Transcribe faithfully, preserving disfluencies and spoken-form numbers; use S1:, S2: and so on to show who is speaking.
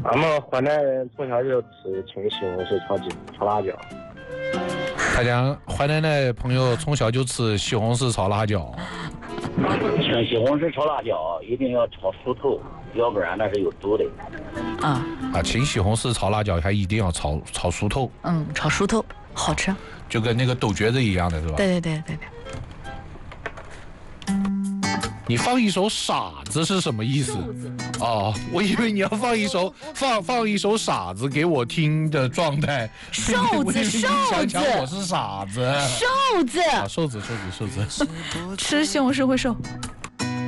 S1: 俺们河南人从小就吃青西红柿炒鸡炒辣椒。
S2: 他讲淮南的朋友从小就吃西红柿炒辣椒。
S3: 吃西红柿炒辣椒一定要炒熟透，要不然那是有毒的。
S4: 啊
S2: 啊，青西红柿炒辣椒还一定要炒炒熟透。
S4: 嗯，炒熟透好吃。
S2: 就跟那个豆角子一样的是吧？
S4: 对对对对对。
S2: 你放一首傻子是什么意思？哦，我以为你要放一首放放一首傻子给我听的状态。
S4: 瘦子，瘦子，
S2: 想想我是傻子。
S4: 瘦子，
S2: 啊，瘦子，瘦子，瘦子。
S4: 吃西红柿会瘦。